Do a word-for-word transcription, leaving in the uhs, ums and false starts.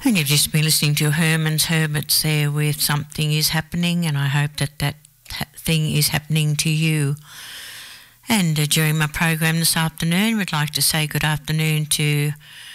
And you've just been listening to Herman's Hermits there with Something Is Happening, and I hope that that ha- thing is happening to you. And uh, during my program this afternoon, we'd like to say good afternoon to